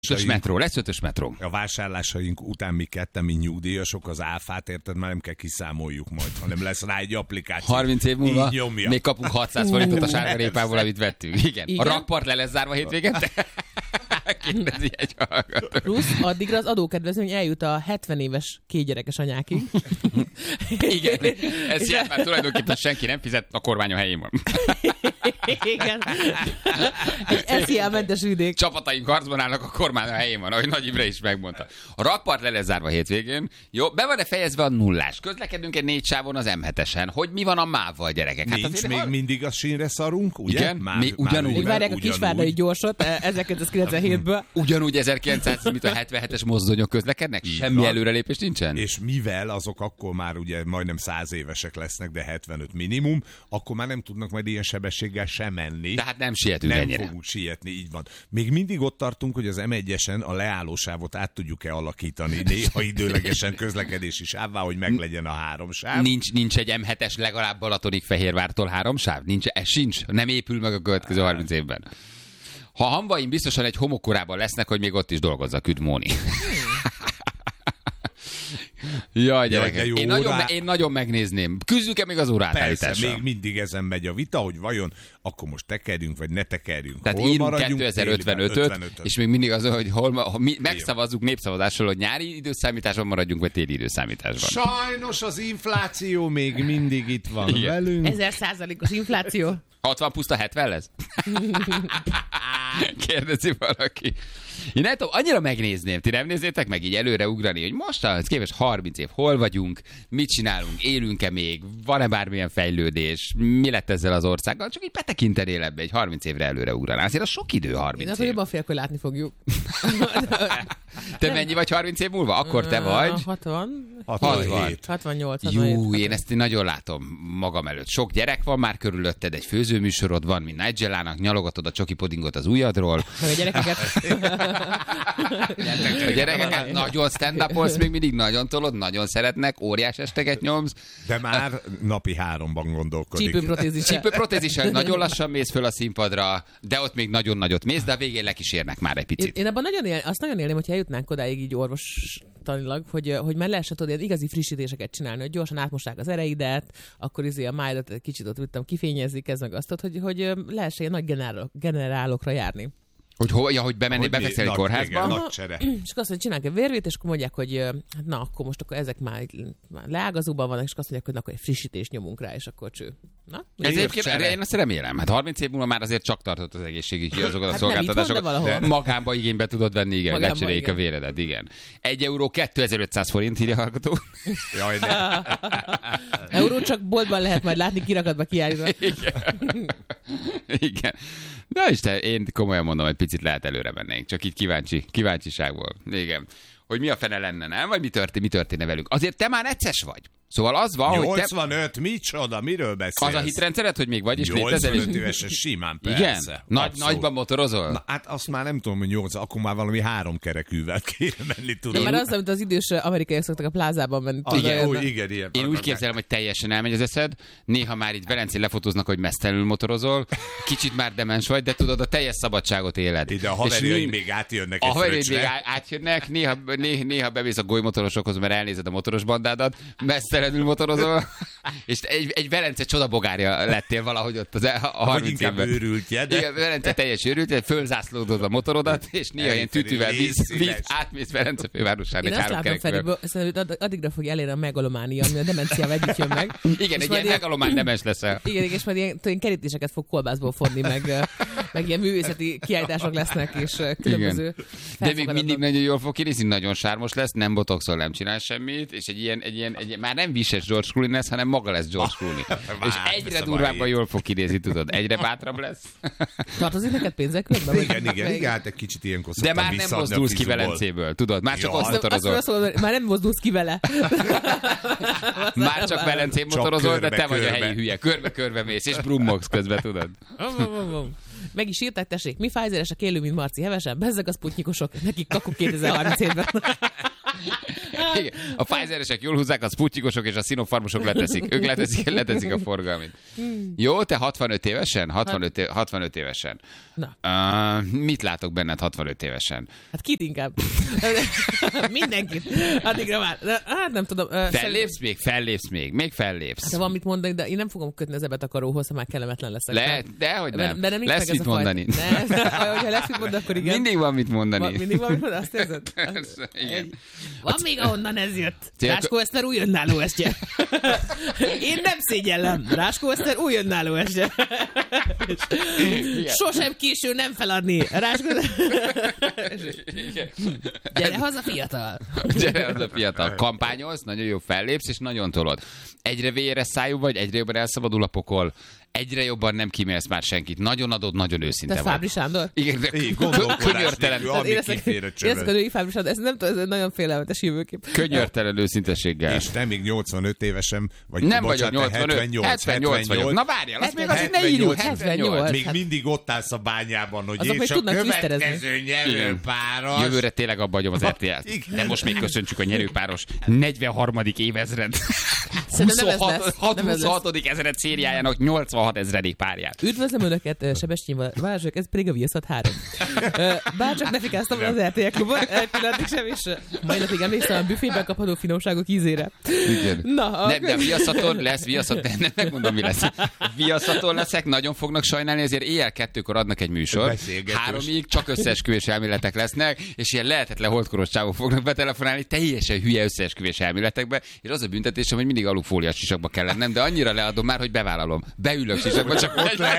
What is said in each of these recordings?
Ötös metró, lesz 5-ös metró. A vásárlásaink után mi ketten, mi nyugdíjasok, az áfát, érted, már nem kell kiszámoljuk majd, hanem lesz rá egy applikáció. 30 év múlva még kapunk 600 forintot a sárgarépából, amit vettünk. Igen. A rakpart le lesz zárva hétvégente? Kérdezi egy hallgató. Plusz addigra az adókedvezmény eljut a 70 éves kétgyerekes anyákig. Igen, ez jelent már tulajdonképpen senki nem fizet, a kormány a helyén van. Igen. Egy SZIA-mentes vidék. Csapataink harcban állnak, a kormány a helyén van, ahogy Nagy Imre is megmondta. A rakpart le lesz zárva hétvégén. Jó, be van-e fejezve a nullás? Közlekedünk-e 4 sávon az M7-esen? Hogy mi van a MÁV-val, gyerekek? Hát nincs, még mindig a sínre szarunk, ugye? Igen, még ugyanúgy. Még várják a kisvárdai gyorsot 1997-ből. Ugyanúgy 1977-es mozdonyok közlekednek? Semmi előrelépés nincsen? És mivel azok akkor már ugye majdnem 100 évesek lesznek, de 75 minimum, akkor már nem tudnak majd ilyen sebességgel sem menni. Tehát nem sietünk nem ennyire. Nem fogunk sietni, így van. Még mindig ott tartunk, hogy az M1-esen a leállósávot át tudjuk-e alakítani, néha időlegesen közlekedési sávvá, hogy meglegyen a 3 sáv. Nincs egy M7-es legalább Balatonig Fehérvártól 3 sáv? Ez sincs. Nem épül meg a következő 30 évben. Ha Hamvaim biztosan egy homokkorában lesznek, hogy még ott is dolgozzak, üdv Móni. Jaj, gyerekek, én nagyon megnézném. Küzdjük-e még az óraátállításra? Persze, még mindig ezen megy a vita, hogy vajon akkor most tekerjünk, vagy ne tekerjünk. Tehát írunk 2055-öt, és még mindig az, hogy megszavazzuk népszavazásról, hogy nyári időszámításban maradjunk, vagy téli időszámításban. Sajnos az infláció még mindig itt van velünk. 1000%-os infláció. 60 puszta 70 lesz? Kérdezi valaki. Én nem tudom, annyira megnézném, ti nem nézzétek meg így előre ugrani, hogy mostanhoz képest 30 év hol vagyunk, mit csinálunk, élünk-e még, van-e bármilyen fejlődés, mi lett ezzel az országgal, csak így betekintenél ebbe, egy 30 évre előre ugranál. Azért az sok idő 30 év. Én jobban félek, hogy látni fogjuk. Te mennyi vagy 30 év múlva? Akkor te vagy? 68. 68. Jú, én ezt nagyon látom magam előtt. Sok gyerek van már körülötted, egy főzőműsorod van, mint Nigellának, nyalogatod a csoki pudingot az ujjadról. Meg a gyerekeket. A gyerekeket nagyon stand-upolsz, még mindig nagyon tolod, nagyon szeretnek, óriás esteket nyomsz. De már napi 3-ban gondolkodik. Csípőprotézissel nagyon lassan mész föl a színpadra, de ott még nagyon nagyot mész, de a végén lekísérnek már egy picit. Én abban azt nagyon élném, hogyha eljutnánk odáig így orvostanilag, hogy már lehessen tudni igazi frissítéseket csinálni, hogy gyorsan átmossák az ereidet, akkor a májdat egy kicsit ott kifényezik, ez meg azt, hogy lehessen ilyen nagy generálokra járni. Hogy befekszel egy kórházba? Nagy csere. És azt mondja, csinálják egy vérvét, és akkor mondják, hogy na, akkor most akkor ezek már leágazóban vannak, és azt mondják, hogy akkor egy frissítést nyomunk rá, és akkor cső. Na? Én azt remélem. Hát 30 év múlva már azért csak tartott az egészségügyi azokat a szolgáltatásokat. Magánba igénybe tudod venni, igen, lecseréljék a véredet, igen. 1 euró 2500 forint, írja hallgató. Jaj, de. Euró csak boltban lehet majd látni, kirakatba kiállítva. Igen. Na Isten, én komolyan mondom, hogy picit lehet előre mennénk. Csak így kíváncsiságból. Igen. Hogy mi a fene lenne, nem? Vagy mi történne velünk? Azért te már necces vagy. Szóval az van, 85, micsoda, miről beszélsz? Az a hitrendszered, hogy még vagy, és 85 éves, simán, persze. Igen? Nagyban motorozol? Na, hát azt már nem tudom, hogy 8, akkor már valami 3 kerekűvel kéne menni, tudod. Mert az, amit az idős amerikaiak szoktak a plázában menni. Igen, ilyen. Én úgy képzelem, hogy teljesen elmegy az eszed, néha már itt Velencén lefotóznak, hogy mesztelenül motorozol, kicsit már demens vagy, de tudod, a teljes szabadságot éled. Ide a haverjaim még átjönnek. A haverjaim még átjönnek, néha bemész a golymotorosokhoz, mert elnézed a motoros bandádat, mesztelenül motorozol, és egy Velence csodabogárja lettél valahogy ott a 30 évben. Őrültje, de... Igen, Velence teljes őrültje, fölzászlódod a motorodat, és néha ilyen tütűvel átmész Velence fővárosán egy 3 kerekből. Addigra fog elérni a megalománia, ami a demenciával együtt jön meg. Igen, egy ilyen megalomán demens leszel. Igen, és majd ilyen kerítéseket fog kolbászból fonni, meg ilyen művészeti kiállítások lesznek, és különböző. De még mindig nagyon jól fog kinézni, nagyon sármos lesz, nem botoxol, nem csinál semmit, és egy ilyen már nem vises George Clooney lesz, hanem maga lesz George Clooney. És egyre durvábban jól fog kinézni, tudod, egyre bátrabb lesz. Tartozik neked pénzek körben? Igen, hát egy kicsit ilyenkor de már nem mozdulsz ki Velencéből, tudod, már csak azt motorozol. Már nem mozdulsz ki vele. Már csak Velencén motorozol, de te vagy a helyi hülye. Körbe-körbe mész, és brummogsz közben, tudod. Meg is írták, tessék, mi Pfizeres a kélő, mint Marci Hevesen, bezzeg a szputnyikosok, nekik kakuk 2037-ben. Igen. A Pfizeresek jól húzzák, a Sputnikosok és a Sinopharmosok leteszik. Ők leteszik a forgalmit. Jó, te 65 évesen? 65 évesen. Na. Mit látok benned 65 évesen? Hát kit inkább? Mindenkit. Addigra már. Hát nem tudom. Fellépsz még fellépsz. Hát, van mit mondani, de én nem fogom kötni az ebetakaróhoz, ha már kellemetlen leszek. Dehogy nem. Nem lesz mit mondani. Ha lesz mit mondani, akkor igen. Mindig van mit mondani. Mindig van mit mondani, azt érzed? Igen. Van még ahonnan ez jött. Ráskó Eszter új önálló estje. Én nem szégyellem. Ráskó Eszter új önálló estje. Sosem késő nem feladni. Ráskó... Gyere haza, fiatal. Gyere haza, fiatal. Kampányolsz, nagyon jó fellépsz, és nagyon tolod. Egyre véres szájú vagy, egyre jobban elszabadul a pokol. Egyre jobban nem kímélsz már senkit. Nagyon adod, nagyon őszinte vagy. Te Fábri Sándor? Igen, de könyörtelen. Érezkedői Fábri Sándor. Ez nem tudom, ez nagyon félelmetes jövőkép. Könyörtelen őszintességgel. És te még 85 évesen, vagy nem bocsánat, vagyok 78 vagyok. Na várjál, azt még azért ne írjuk. 78. Még mindig ott állsz a bányában, hogy azok és a következő nyerőpáros. Jövőre tényleg abba hagyom az RTL-t. De most még köszöntsük a nyerőpáros 43. évezred. 26. ezred szériájának 86 ezredik párját. Üdvözlöm Önöket, Sebestyén Balázsok, ez pedig a Viaszat 3. Bárcsak ne fikáztam az RTL klubon, különbözők sem, és mai napig emlékszem a büfében kapható finomságok ízére. Igen. De Viaszaton lesz, nem megmondom, mi lesz. Viaszaton leszek, nagyon fognak sajnálni, ezért éjjel 2-kor adnak egy műsor. 3-ig csak összeesküvés elméletek lesznek, és ilyen lehetetlen holdkoros csávok fognak betelefonálni, teljesen hülye összeesküvés elméletekbe, és az a büntetésem, hogy mindig alufóliás sisakba kell lennem, de annyira leadom már, hogy bevállalom. Beülök sisakba, csak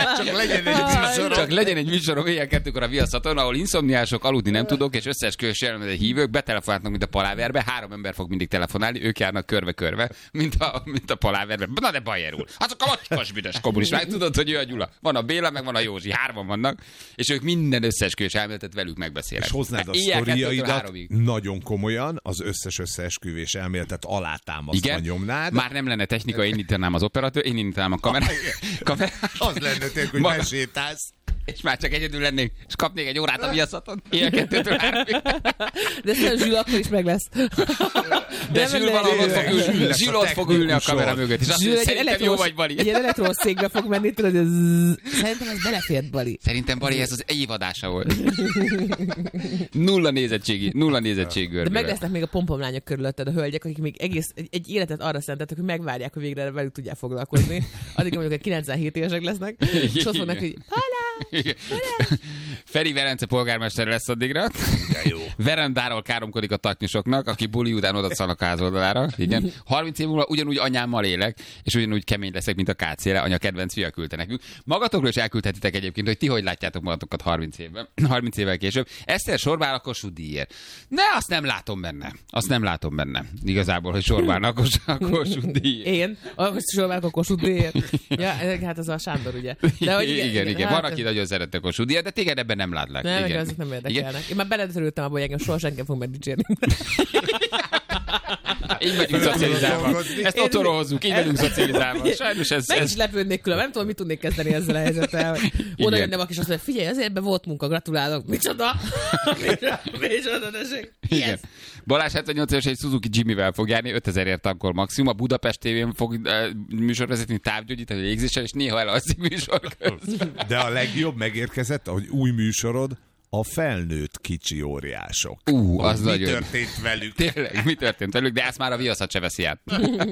legyen egy műsorom éjjel 2-kor a Viaszaton, ahol inszomniások, aludni nem tudok, és összeesküvés elméletek hívők betelefonálnak, mint a paláverbe, 3 ember fog mindig telefonálni, ők járnak körbe-körbe, mint a paláverbe. Na de Bajer úr, azok a macskos büdös kommunisták, tudod, hogy ő a Gyula. Van a Béla, meg van a Józsi, 3-an vannak, és ők minden összeesküvés elméletet velük megbeszélnek. És hoznád a sztoriaidat nagyon komolyan, az összes összeesküvés elméletet alátámasztva nyomnád. Már nem lenne technika, én indítanám az operatőr, én indítanám a kamerát. Az lenne tényleg, hogy besétálsz. És már csak egyedül lennék, és kapnék egy órát a Viaszaton. Ilyen 2-től 3-ig. De szerintem Zsül akkor is meg lesz. De Zsül valahol Zsül ott fog ülni a kamera mögött. És azt mondja, szerintem jó vagy, Bali. Egy elektrós székbe fog menni, tudod, hogy szerintem ez belefért, Bali. Szerintem, Bali, ez az évadása volt. Nulla nézettségi görbével. De meg lesznek még a pompomlányok körülötted, a hölgyek, akik még egész egy életet arra szenteltek, hogy megvárják, hogy végre velük tudják foglalkozni. Addig, mondjuk 97 évesek lesznek, és ott fognak, hogy Feri Velence polgármester lesz addigra. Verandáról káromkodik a taknyosoknak, aki buli után oda szalnak a házoldalára. Igen. 30 év múlva ugyanúgy anyámmal élek, és ugyanúgy kemény leszek, mint a kácére. Anya kedvenc fia küldte nekünk. Magatokról is elküldhetitek egyébként, hogy ti hogy látjátok magatokat 30 évvel később. Eszter sorbál a Kossuth díjért. Ne, azt nem látom benne. Igazából, hogy sorbálnak a Kossuth díjért. Én? Sorbálok a Kossuth díjért? Ja, hát az a Sándor, ugye? De, hogy igen. Van, aki nagyon szerette Kossuth díjat, de téged ebben nem látlak. Nem, igen. Azok nem érdekelnek. Én már beledörültem abban, hogy engem soha senki fog megdicsérni. Így vagyunk szocializálva. Ezt otthonról hozzuk, így vagyunk szocializálva. Sajnos ez... Meg is lepődnék külön, nem tudom, mit tudnék kezdeni ezzel a helyzettel. Oda jönne valaki, és azt mondja, figyelj, azért ebben volt munka, gratulálok. Micsoda, tessék. Igen. Balázs 78 éves egy Suzuki Jimmy-vel fog járni, 5000-ért tankol maximum. A Budapest TV-n fog műsorvezetni távgyógyítani, légzéssel, és néha elalszik műsor közben. De a legjobb megérkezett, hogy új műsorod, a felnőtt kicsi óriások. Az mi nagyon... történt velük? Tényleg, mi történt velük, de ezt már a Viaszat se veszi át.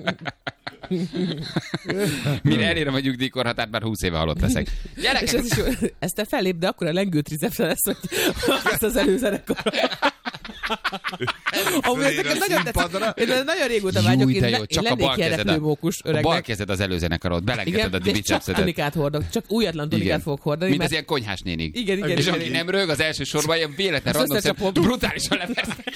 Mire elérem a nyugdíjkorhatárt, már 20 éve halott leszek. És ez te fellép, de akkor a lengőt rizepre lesz, hogy azt az előzenekar. Én nagyon régóta vágyok, én lennék jelenető mókus öregnek. A bal kezed az előzenekarod, belengeded a bicepsedet. Csak tunikát hordok, csak újatlan tunikát fogok hordani. Mint az ilyen konyhás nénik. Igen. És aki nem rög, az első sorban ilyen véletlen random brutálisan leversznek.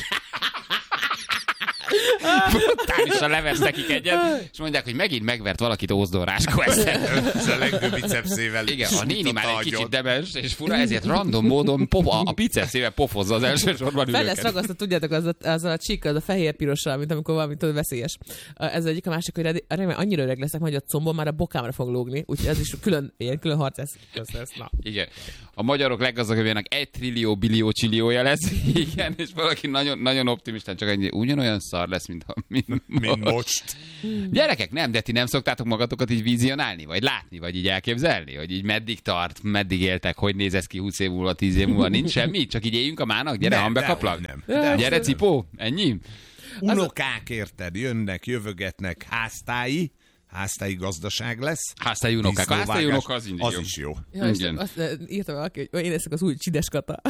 Brutálisan leversz nekik egyet, és mondják, hogy megint megvert valakit Ózdor Ráskó Eszter. Ez a legjobb bicepszével. Igen, a néni már egy kicsit demens, és fura, ezért random módon a bicepszével pofozza az első sorban ülőket. Fel lesz ragasztott, tudjátok, az a csík, az a fehér-pirossal, mint amikor valami tudod veszélyes. Ez egyik, a másik, hogy annyira öreg leszek, hogy a combom már a bokámra fog lógni, úgyhogy ez is külön harc lesz. Igen. A magyarok leggazdagabbjának 1 trillió billió csilliója lesz. Igen, és valaki nagyon, nagyon optimistán, csak ugyanolyan szar, szar lesz, mint most. Gyerekek, nem, de ti nem szoktátok magatokat így vizionálni, vagy látni, vagy így elképzelni, hogy így meddig tart, meddig éltek, hogy néz ez ki 20 év múlva, 10 év múlva, nincs semmi, csak így éljünk a mának, gyere, hambekaplak. Gyere, cipó, ennyi? Unokák, érted, jönnek, jövögetnek, háztáji gazdaság lesz. Háztáji unokák. A háztáji unok az mindig az jó. is jó. Ja, igen. Azt írtam valaki, hogy én eszek az új Csides-Kata.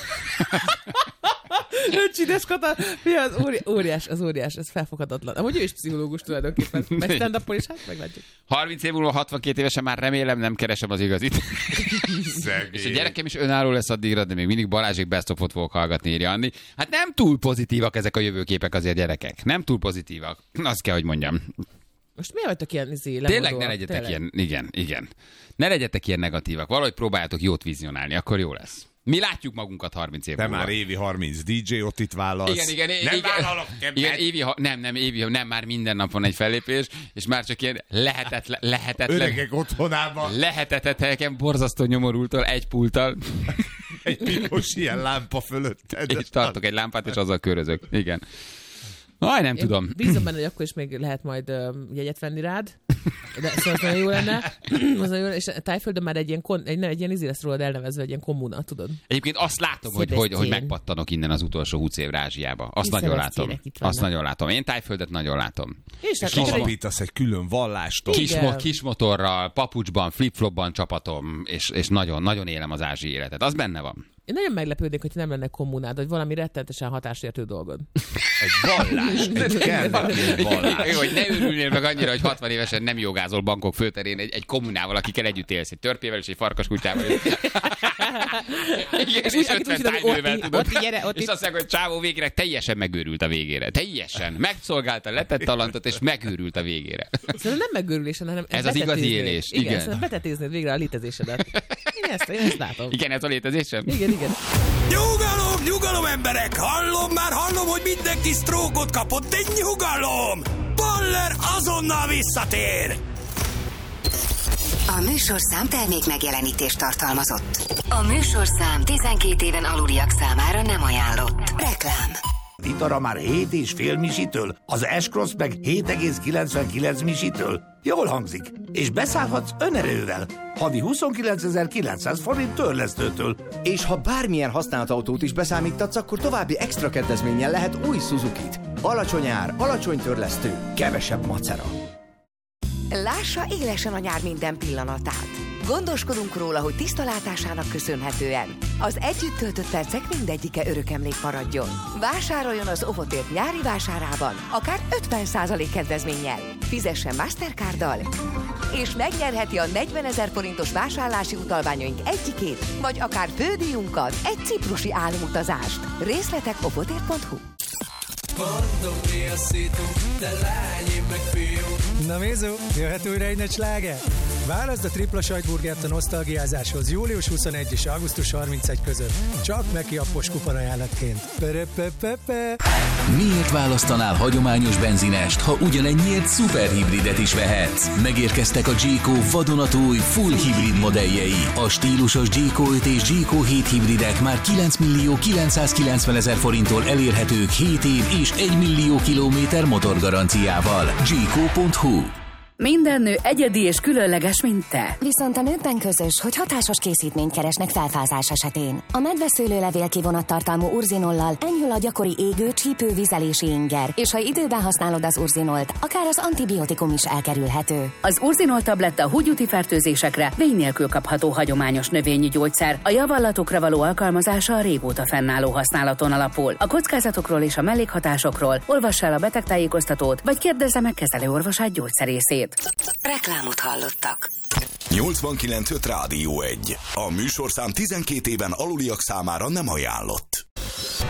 Csides-Kata, az óriás, ez felfoghatatlan. Amúgy ő is pszichológus tulajdonképpen. Meg stand-up-on is, hát meglátjuk. 30 év múlva, 62 évesen már remélem nem keresem az igazit. És a gyerekem is önálló lesz addigra, de még mindig Balázsék Best of-ot fogok hallgatni, írja Anni. Hát nem túl pozitívak ezek a jövőképek azért, gyerekek. Nem túl pozitívak. Azt kell, hogy mondjam. Most miért vagytok ilyen lemondóak? Tényleg ne legyetek ilyen, igen. Ne legyetek ilyen negatívak. Valahogy próbáljátok jót vizionálni, akkor jó lesz. Mi látjuk magunkat 30 év múlva. Te már évi 30 DJ-ot itt vállalsz. Igen. Nem vállalok többet. Igen, nem, már minden nap van egy fellépés, és már csak ilyen lehetetlen. Öregek otthonában. Lehetetlen, borzasztó nyomorultól, egy pulttal. Egy piros ilyen lámpa fölötted. És tartok egy lámpát, és azzal körözök. Igen. Nem tudom. Bízom benne, hogy akkor is még lehet majd jegyet venni rád. De szóval nagyon jó lenne. És Tájföldön már egy ilyen izé lesz rólad elnevezve, egy ilyen kommuna, tudod? Egyébként azt látom, hogy megpattanok innen az utolsó 20 évre Ázsiába. Azt nagyon látom. Én Tájföldet nagyon látom. És alapítasz egy külön vallást. Kis motorral, papucsban, flip-flopban csapatom, és nagyon élem az ázsiai életet. Az benne van. Én nagyon meglepődnék, hogy nem lenne kommunád, vagy valami rettenetesen hatásértő dolgod. Egy vallás. Hogy ne örülnél meg annyira, hogy 60 évesen nem jogázol Bangkok főterén egy kommunával, akikkel együtt élsz, egy törpével és egy farkaskutyával. És 50 tájnővel, tudod. És azt mondják, hogy csávó végre teljesen megőrült a végére. Teljesen. Megszolgálta, letett talantot, és megőrült a végére. Szerintem nem megőrülés, hanem ez az igazi élés. Igen, szerintem betetéznéd végre a létezésedet. Én ezt látom. Igen, ez a létezésem? Igen. Nyugalom, emberek! Hallom, hogy mindenki sztrókot kapott, de nyugalom! Baller azonnal visszatér! A műsorszám termék megjelenítést tartalmazott. A műsorszám 12 éven aluliak számára nem ajánlott. Reklám. Itara már 7,5 misitől, az S-Cross meg 7,99 misitől. Jól hangzik. És beszállhatsz önerővel. Havi 29.900 forint törlesztőtől. És ha bármilyen használt autót is beszámítatsz, akkor további extra kedvezménnyel lehet új Suzukit. Alacsony ár, alacsony törlesztő, kevesebb macera. Lássa élesen a nyár minden pillanatát. Gondoskodunk róla, hogy tiszta látásának köszönhetően az együtt töltött percek mindegyike örökemlék maradjon. Vásároljon az Ovotért nyári vásárában, akár 50% kedvezménnyel. Fizessen Mastercarddal, és megnyerheti a 40 000 forintos vásárlási utalványaink egyikét, vagy akár fődíjunkat, egy ciprusi álomutazást. Részletek ovotért.hu. Mondom, mi a szitu, de lány, én meg fiú. Na Mézó, jöhet újra egy nagy sláger? Válaszd a tripla sajtburgert a nosztalgiázáshoz július 21 és augusztus 31 között. Csak Meki appos kuponajánlatként. Perepepepe. Miért választanál hagyományos benzinest, ha ugyanennyiért szuperhibridet is vehetsz? Megérkeztek a G-Co vadonatúj full hibrid modelljei. A stílusos G-Co 5 és G-Co 7 hibridek már 9.990.000 forinttól elérhetők 7 év és 1 millió kilométer motorgaranciával. G-Co.hu. Minden nő egyedi és különleges, mint te. Viszont a nőkben közös, hogy hatásos készítményt keresnek felfázás esetén. A medveszőlőlevél kivonattartalmú urzinollal enyhül a gyakori égő, csípő, vizelési inger, és ha időben használod az urzinolt, akár az antibiotikum is elkerülhető. Az urzinol tabletta húgyúti fertőzésekre vény nélkül kapható hagyományos növényi gyógyszer. A javallatokra való alkalmazása a régóta fennálló használaton alapul. A kockázatokról és a mellékhatásokról olvass el a betegtájékoztatót, vagy kérdezze meg kezelőorvosát gyógyszerészét. Reklámot hallottak. 89.5 Rádió 1. A műsorszám 12 éven aluliak számára nem ajánlott.